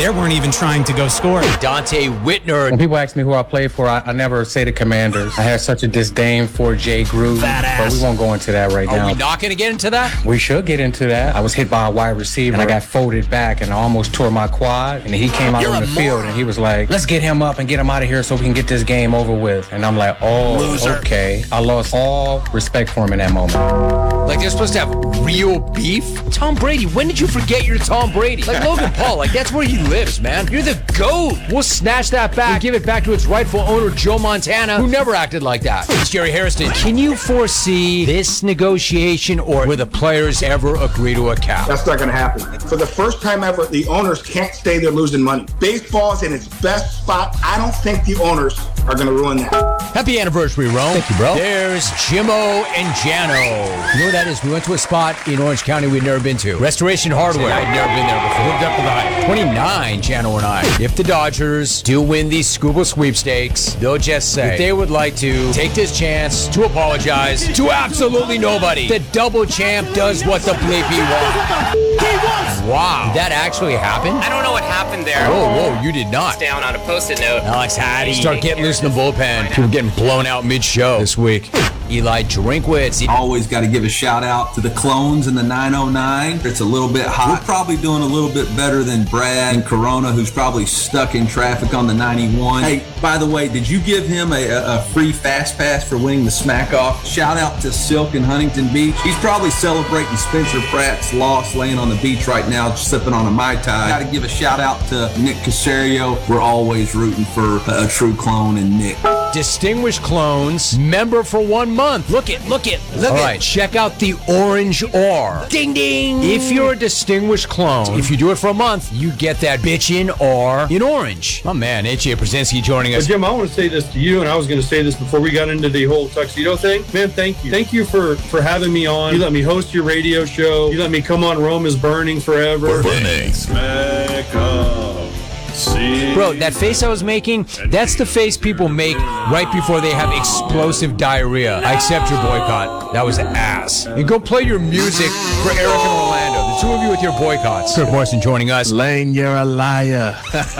They weren't even trying to go score. Dante Whitner. When people ask me who I play for, I never say the Commanders. I have such a disdain for Jay Gruden, but we won't go into that right now. Are we not going to get into that? We should get into that. I was hit by a wide receiver, and I got folded back, and I almost tore my quad, and he came out on the field, and he was like, let's get him up and get him out of here so we can get this game over with. And I'm like, oh, loser. Okay. I lost all respect for him in that moment. Like, they're supposed to have real beef? Tom Brady, when did you forget you're Tom Brady? Like Logan Paul, like, that's where he lives, man. You're the GOAT. We'll snatch that back and give it back to its rightful owner, Joe Montana, who never acted like that. It's Jerry Harrison. Can you foresee this negotiation, or will the players ever agree to a cap? That's not going to happen. For the first time ever, the owners can't say they're losing money. Baseball's in its best spot. I don't think the owners are going to ruin that. Happy anniversary, Rome. Thank you, bro. There's Jimmo and Jano. You know what that is? We went to a spot in Orange County we'd never been to. Restoration Hardware. I'd never been there before. Lived up to the hype. 29, Jano and I. If the Dodgers do win these Scuba sweepstakes, they'll just say that they would like to take this chance to apologize to absolutely nobody. The double champ does what the bleep he wants. Wow. Did that actually happen? I don't know what happened there. Whoa, you did not. Down on a post-it note. Alex Hattie. Start getting loose in the bullpen. People getting blown out mid-show this week. Eli Drinkwitz. Always got to give a shout out to the clones in the 909. It's a little bit hot. We're probably doing a little bit better than Brad and Corona, who's probably stuck in traffic on the 91. Hey, by the way, did you give him a free fast pass for winning the smack off? Shout out to Silk in Huntington Beach. He's probably celebrating Spencer Pratt's loss, laying on the beach right now, sipping on a Mai Tai. Got to give a shout out to Nick Casario. We're always rooting for a true clone in Nick. Distinguished Clones, member for 1 month. Look it. All right, check out the Orange R. Ding, ding. If you're a Distinguished Clone, if you do it for a month, you get that bitch in R in orange. My man, H.A. Brzezinski joining us. Jim, I want to say this to you, and I was going to say this before we got into the whole tuxedo thing. Man, thank you. Thank you for having me on. You let me host your radio show. You let me come on Rome is Burning forever. We're burning. Smack up. Bro, that face I was making, that's the face people make right before they have explosive diarrhea. I accept your boycott. That was ass. And go play your music for Eric and Orlando. The two of you with your boycotts. Kirk Morrison joining us. Lane, you're a liar.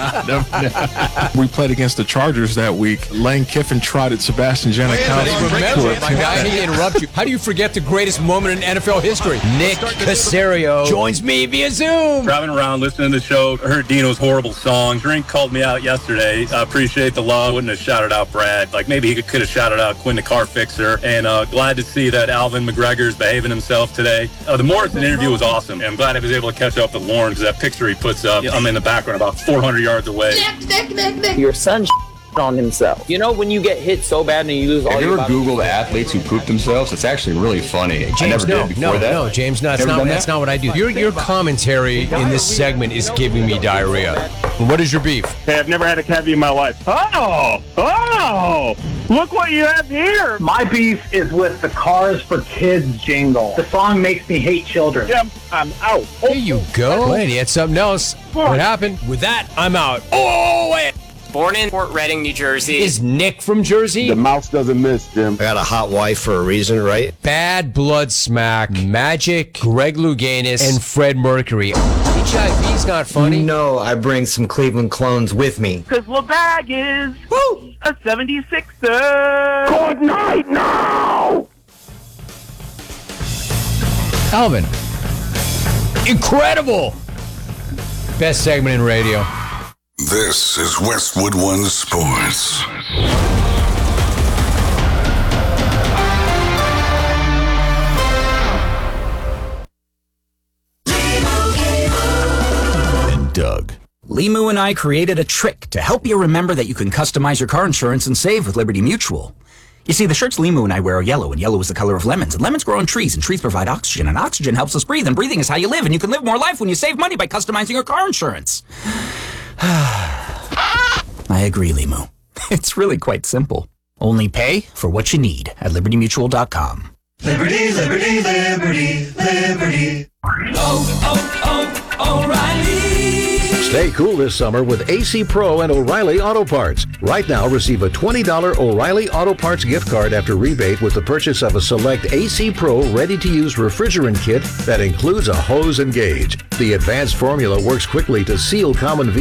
We played against the Chargers that week. Lane Kiffin trotted Sebastian Janikowski. Remember it, my guy. I didn't interrupt you. How do you forget the greatest moment in NFL history? Nick Casario joins me via Zoom. Driving around, listening to the show, heard Dino's horrible song. Drink called me out yesterday. I appreciate the love. Wouldn't have shouted out Brad. Like, maybe he could have shouted out Quinn the car fixer. And glad to see that Alvin McGregor's behaving himself today. The Morrison interview was awesome. I'm glad I was able to catch up with Lauren, because that picture he puts up, I'm in the background about 400 yards away. Your son on himself. You know when you get hit so bad and you lose all your body? Have you ever Googled athletes who poop themselves? It's actually really funny. James, I never did before that. No, James, that's not what I do. Your commentary in this segment is giving me diarrhea. What is your beef? Hey, I've never had a cavity in my life. Oh! Look what you have here! My beef is with the Cars for Kids jingle. The song makes me hate children. Yeah, I'm out. There you go. Wait, he had something else. What happened? With that, I'm out. Oh, wait! Born in Fort Reading, New Jersey. Is Nick from Jersey? The mouse doesn't miss, Jim. I got a hot wife for a reason, right? Bad Blood Smack, Magic, Greg Louganis, and Fred Mercury. HIV's not funny. No, I bring some Cleveland clones with me. Because LeBag is a 76er. Good night now! Alvin. Incredible! Best segment in radio. This is Westwood One Sports. And Doug. Limu and I created a trick to help you remember that you can customize your car insurance and save with Liberty Mutual. You see, the shirts Limu and I wear are yellow, and yellow is the color of lemons, and lemons grow on trees, and trees provide oxygen, and oxygen helps us breathe, and breathing is how you live, and you can live more life when you save money by customizing your car insurance. I agree, Limu. It's really quite simple. Only pay for what you need at LibertyMutual.com. Liberty, liberty, liberty, liberty. O'Reilly. Stay cool this summer with AC Pro and O'Reilly Auto Parts. Right now, receive a $20 O'Reilly Auto Parts gift card after rebate with the purchase of a select AC Pro ready-to-use refrigerant kit that includes a hose and gauge. The advanced formula works quickly to seal common